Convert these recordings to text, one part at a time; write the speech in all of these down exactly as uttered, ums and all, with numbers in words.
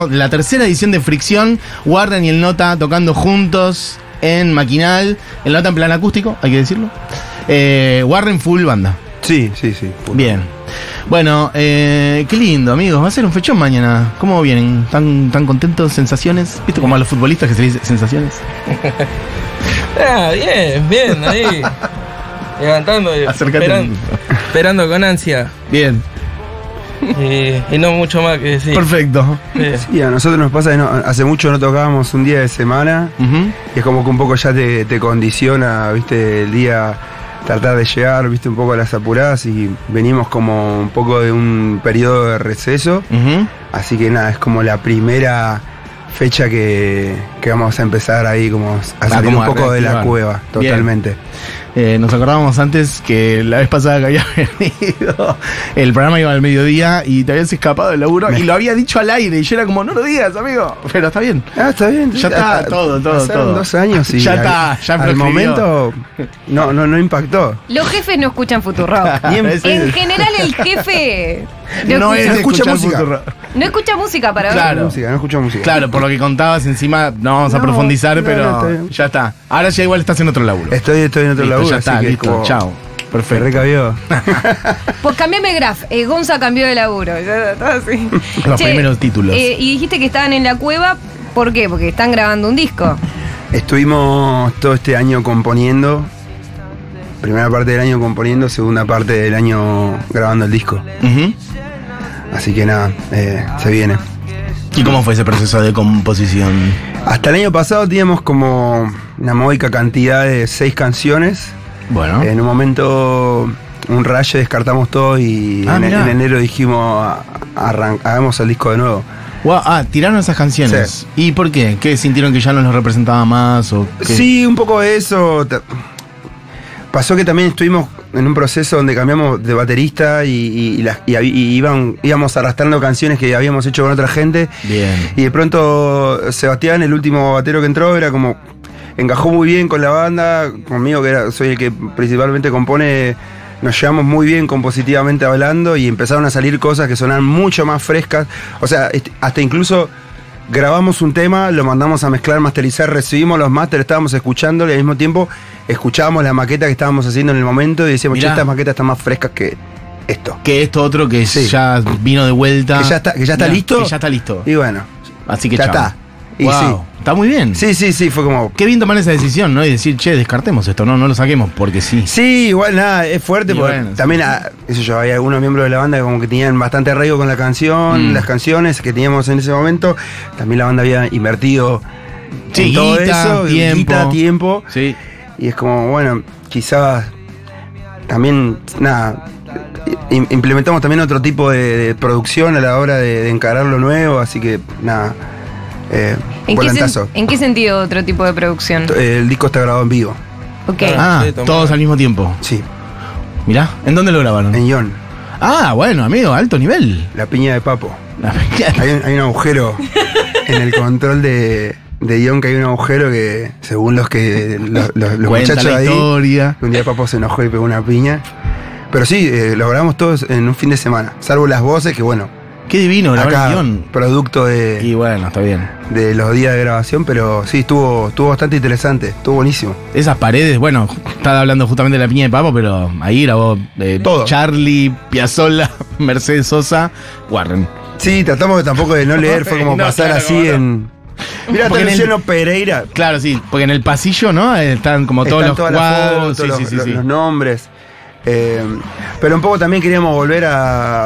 La tercera edición de Fricción, Warren y el Nota tocando juntos en Maquinal. El Nota en plan acústico, hay que decirlo. Eh, Warren full banda. Sí, sí, sí. Full. Bien. Bueno, eh, qué lindo, amigos. Va a ser un fechón mañana. ¿Cómo vienen? ¿Tan, tan contentos? ¿Sensaciones? ¿Viste como a los futbolistas que se les dice sensaciones? Ah, bien, bien, ahí. Levantando y esperando, esperando con ansia. Bien. Y, y no mucho más que decir. Perfecto. Sí. Sí, a nosotros nos pasa que no, hace mucho no tocábamos un día de semana. Uh-huh. Y es como que un poco ya te, te condiciona, viste, el día tratar de llegar, viste, un poco a las apuradas. Y venimos como un poco de un periodo de receso. Uh-huh. Así que nada, es como la primera fecha que, que vamos a empezar ahí como a salir como un a poco de la reactivar. cueva, totalmente. Eh, nos acordábamos antes que la vez pasada que había venido, el programa iba al mediodía y te habías escapado del laburo y lo había dicho al aire y yo era como, no lo digas, amigo, pero está bien. Ah, está bien. Ya está, Ah, todo, todo, pasaron todo. dos años y Ya al- está, ya al prescribió. momento no, no, no impactó. Los jefes no escuchan Futurock. Ni en- Ese- En general el jefe no, no es escucha, de escucha escuchar música. Futurock. no escucha música para Claro. ver. Música, no escucho música. Claro, por lo que contabas encima, no vamos a No, profundizar, no, pero no, está bien. ya está. Ahora ya igual estás en otro laburo. Estoy, estoy en otro Listo, laburo, ya así está, que listo, como- chao. Me Perfecto. recabió. Pues cambiame Graf. Eh, Gonza cambió de laburo. Ya está así. Los primeros títulos. eh, y dijiste que estaban en la cueva. ¿Por qué? Porque están grabando un disco. Estuvimos todo este año componiendo. Primera parte del año componiendo, segunda parte del año grabando el disco. Ujú. Así que nada, eh, se viene. ¿Y cómo fue ese proceso de composición? Hasta el año pasado teníamos como una módica cantidad de seis canciones. Bueno. En un momento, un rayo, descartamos todo y Ah, en, mirá. en enero dijimos, "Ah, arran- hagamos el disco de nuevo". Guau, ah, tiraron esas canciones. Sí. ¿Y por qué? ¿Qué sintieron que ya no los representaba más? O qué? Sí, un poco de eso. Ta- Pasó que también estuvimos en un proceso donde cambiamos de baterista y, y- y las- y hab- y iban, íbamos arrastrando canciones que habíamos hecho con otra gente. Bien. Y de pronto Sebastián, el último batero que entró, era como. Encajó muy bien con la banda, conmigo que era, soy el que principalmente compone. Nos llevamos muy bien compositivamente hablando y empezaron a salir cosas que sonaban mucho más frescas. O sea, est- hasta incluso grabamos un tema, lo mandamos a mezclar, masterizar, recibimos los máster, estábamos escuchándolo y al mismo tiempo escuchábamos la maqueta que estábamos haciendo en el momento y decíamos, che, Mirá. estas maquetas están más frescas que esto. Que esto otro que Sí. ya vino de vuelta. Que ya está, que ya está Mirá, listo. Que ya está listo. Y bueno, Así que ya chao. está. Y Wow, está muy bien. sí. Sí, sí, sí, fue como. Qué bien tomar esa decisión, ¿no? Y decir, che, descartemos esto, no, no lo saquemos, porque sí. Sí, igual nada, es fuerte Y porque bueno, sí. también, ah, qué sé yo, hay algunos miembros de la banda que como que tenían bastante arraigo con la canción, Mm. las canciones que teníamos en ese momento. También la banda había invertido Sí, en todo guita, eso, tiempo. guita, tiempo. Sí. Y es como, bueno, quizás también, nada, im- implementamos también otro tipo de, de producción a la hora de, de encarar lo nuevo, así que nada, eh, ¿En qué, sen- volantazo. ¿En qué sentido otro tipo de producción? El disco está grabado en vivo, Ok. Ah, Sí, tomá. todos al mismo tiempo. sí, Mirá, ¿en dónde lo grabaron? en Ion, Ah, bueno, amigo, alto nivel. la piña de Papo. La- Hay un, hay un agujero en el control de, de Ion, que hay un agujero que, según los que los, los- los Cuenta muchachos la ahí, historia. un día Papo se enojó y pegó una piña. Pero sí, eh, lo grabamos todos en un fin de semana, salvo las voces, que bueno, Qué divino grabar acá el guión. producto de, Y bueno, está bien. de los días de grabación, pero sí, estuvo, estuvo bastante interesante, estuvo buenísimo. Esas paredes, bueno, estaba hablando justamente de la piña de papo, pero ahí grabó eh, Todo. Charlie, Piazzolla, Mercedes Sosa, Warren. Sí, tratamos de tampoco de no leer, fue como No, pasar claro, así como no. en... Mira, Porque en el- Luciano Pereira, Claro, sí, porque en el pasillo, ¿no? Están como todos están los todas las cuadros. fotos, Sí, los, sí, sí, los- sí. los nombres. Eh, pero un poco también queríamos volver a.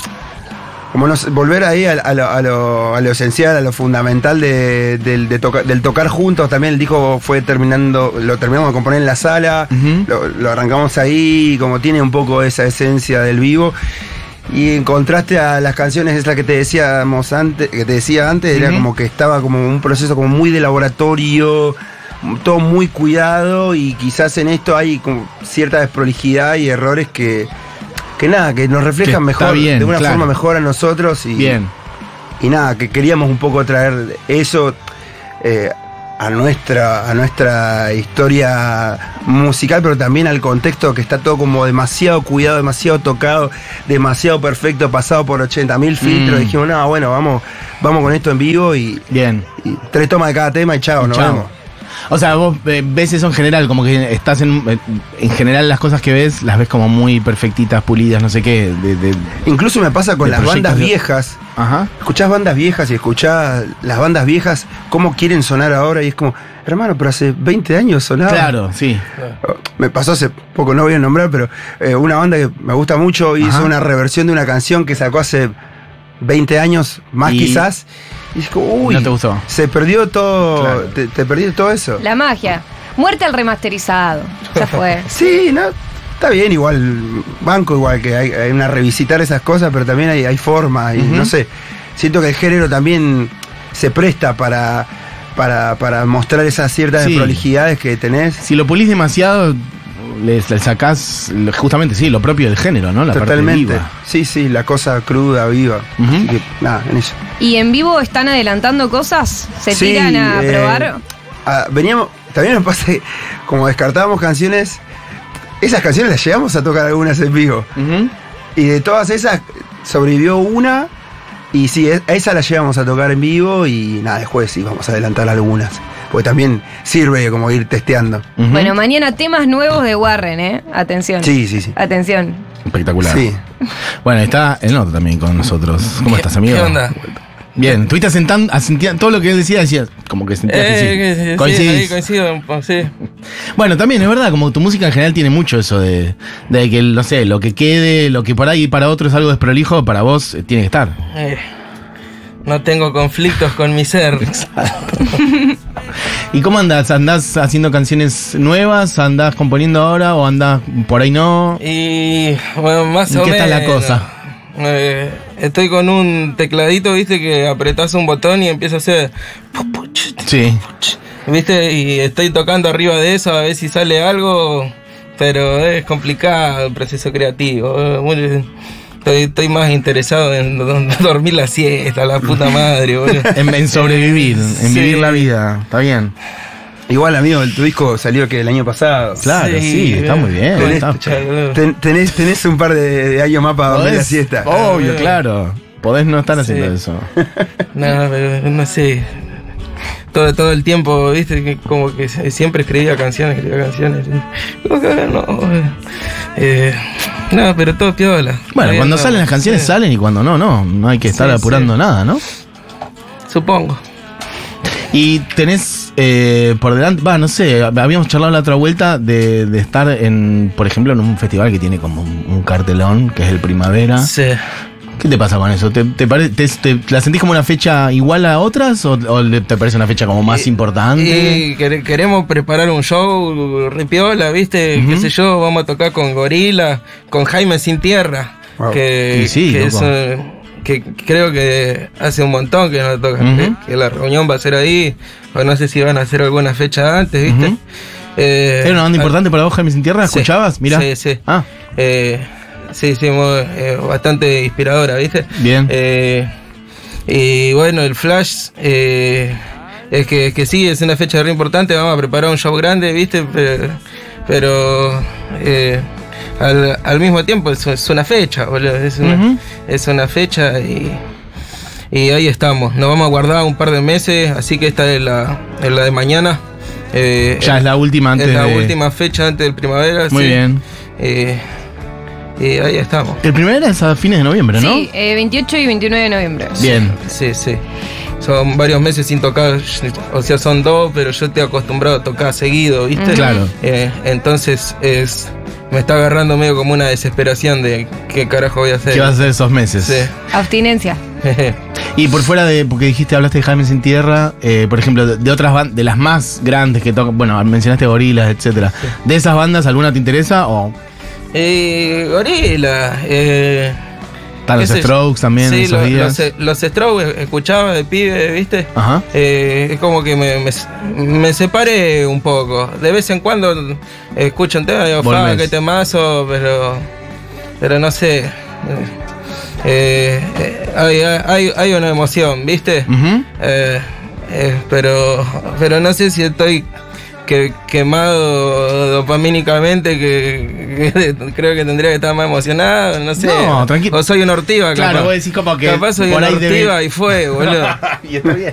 Como no sé, volver ahí a, a lo, a lo- a lo esencial, a lo fundamental de- del, de toca- del tocar juntos. También el disco fue terminando, lo terminamos de componer en la sala, Ujú. lo, lo arrancamos ahí, como tiene un poco esa esencia del vivo. Y en contraste a las canciones, esa que te decíamos antes, que te decía antes, era Ujú. como que estaba como un proceso como muy de laboratorio, todo muy cuidado, y quizás en esto hay como cierta desprolijidad y errores que, que nada, que nos reflejan Que está mejor, bien, de una claro. forma mejor a nosotros y, Bien. y nada, que queríamos un poco traer eso, eh, a nuestra, a nuestra historia musical, pero también al contexto que está todo como demasiado cuidado, demasiado tocado, demasiado perfecto, pasado por ochenta mil filtros. Mm. Dijimos, no, bueno, vamos, vamos con esto en vivo y, bien. y tres tomas de cada tema y chao, nos vamos. O sea, vos eh, ves eso en general, como que estás en. En general, las cosas que ves, las ves como muy perfectitas, pulidas, no sé qué. De, de, Incluso me pasa con las bandas de... viejas. Ajá. Escuchás bandas viejas y escuchás las bandas viejas, cómo quieren sonar ahora, y es como, hermano, pero hace veinte años sonaba. Claro, sí. Me pasó hace poco, no voy a nombrar, pero eh, una banda que me gusta mucho hizo Ajá. una reversión de una canción que sacó hace veinte años, más y... quizás. Y es como, uy, no te gustó. Se perdió todo, claro. te, te perdí todo eso. La magia. Muerte al remasterizado. Ya fue. Sí, no, está bien, igual, banco igual que hay, hay una revisitar esas cosas, pero también hay, hay formas, y uh-huh. no sé, siento que el género también se presta para, para, para mostrar esas ciertas sí. prolijidades que tenés. Si lo pulís demasiado, le, le sacás justamente, sí, lo propio del género, ¿no? La Totalmente. Parte viva. Sí, sí, la cosa cruda, viva. Uh-huh. Así que, nada, en eso. ¿Y en vivo están adelantando cosas? ¿Se sí, tiran a eh, probar? A, veníamos, también nos pasa que, como descartábamos canciones, esas canciones las llegamos a tocar algunas en vivo. Uh-huh. Y de todas esas, sobrevivió una. Y sí, a esa la llevamos a tocar en vivo. Y nada, después sí, vamos a adelantar algunas. Porque también sirve como ir testeando. Uh-huh. Bueno, mañana temas nuevos de Warren, ¿eh? Atención. Sí, sí, sí. Atención. Espectacular. Sí. Bueno, está el Noto también con nosotros. ¿Cómo estás, amigo? ¿Qué onda? Bien, estuviste asentando, asentía, todo lo que él decía, decías, como que sentías eh, que sí. sí ¿Coincidís? Sí, coincido, sí. Bueno, también es verdad, como tu música en general tiene mucho eso de, de que, no sé, lo que quede, lo que por ahí para otros es algo desprolijo, para vos eh, tiene que estar. Eh, no tengo conflictos con mi ser. ¿Y cómo andás? ¿Andás haciendo canciones nuevas? ¿Andás componiendo ahora o andás por ahí no? Y bueno, más ¿Y o qué menos. está la cosa? Eh, estoy con un tecladito, viste, que apretás un botón y empieza a hacer. Sí. Viste, y estoy tocando arriba de eso a ver si sale algo, pero es complicado el proceso creativo. Estoy, estoy más interesado en dormir la siesta, la puta madre, boludo. en, en sobrevivir, en sí. vivir la vida, está bien. Igual, amigo, el, tu disco salió que el año pasado. Claro, sí, sí está muy bien. Tenés, está. ten, tenés, tenés un par de, de años más para dormir la siesta. Obvio, claro. Podés no estar haciendo sí. eso. No, pero no sé. Todo, todo el tiempo, viste, que como que siempre escribía canciones, escribía canciones. No, eh, no, pero todo piola. Bueno, cuando no, salen las canciones sí. salen y cuando no, no. No hay que estar sí, apurando sí. nada, ¿no? Supongo. Y tenés eh, por delante, va, no sé, habíamos charlado la otra vuelta de, de estar en, por ejemplo, en un festival que tiene como un, un cartelón, que es el Primavera. Sí. ¿Qué te pasa con eso? ¿Te, te, pare, te, te la sentís como una fecha igual a otras o, o te parece una fecha como más y, importante? Y queremos preparar un show ripiola, ¿viste? Uh-huh. Qué sé yo, vamos a tocar con Gorila, con Jaime Sin Tierra. Wow. Que, sí, que, es, que creo que hace un montón que no tocan. Uh-huh. que, que la reunión va a ser ahí, o no sé si van a hacer alguna fecha antes, ¿viste? Uh-huh. eh, ¿Era una banda al, importante para vos, Jaime Sin Tierra? ¿Escuchabas? Sí, Mirá. Sí, sí. Ah. Eh, Sí, sí, muy, eh, bastante inspiradora, ¿viste? Bien. Eh, y bueno, el Flash, eh, es que, que sí, es una fecha re importante, vamos a preparar un show grande, ¿viste? Pero, pero eh, al, al mismo tiempo es, es una fecha, boludo, es una, uh-huh. es una fecha y, y ahí estamos. Nos vamos a guardar un par de meses, así que esta es la, es la de mañana. Eh, ya el, es la última antes Es la de... última fecha antes del Primavera. Muy sí. bien. Eh, Y ahí estamos. El Primavera es a fines de noviembre, ¿no? Sí, eh, veintiocho y veintinueve de noviembre. Bien. Sí, sí. Son varios meses sin tocar, o sea, son dos, pero yo estoy acostumbrado a tocar seguido, ¿viste? Mm. Claro. Eh, entonces es me está agarrando medio como una desesperación de qué carajo voy a hacer. ¿Qué vas a hacer esos meses? Sí. Abstinencia. Y por fuera de, porque dijiste, hablaste de Jaime Sin Tierra, eh, por ejemplo, de, de otras bandas, de las más grandes que tocan, bueno, mencionaste Gorilas, etcétera. Sí. ¿De esas bandas alguna te interesa o...? Eh, Gorila, eh, están los Strokes también sí, esos lo, días. Los, los Strokes escuchaba de pibe, ¿viste? Ajá. Eh, es como que me, me, me separé un poco. De vez en cuando escucho un tema y digo, fa, qué temazo, pero, pero no sé. Eh, eh, hay, hay, hay una emoción, ¿viste? Uh-huh. Eh, Eh, pero, pero no sé si estoy que, quemado dopamínicamente, que, que creo que tendría que estar más emocionado, no sé. No, tranquilo. O soy un ortiva, Claro, capaz. vos decís como que Capaz soy por un ahí ortiva debe- y fue, boludo. Y está bien.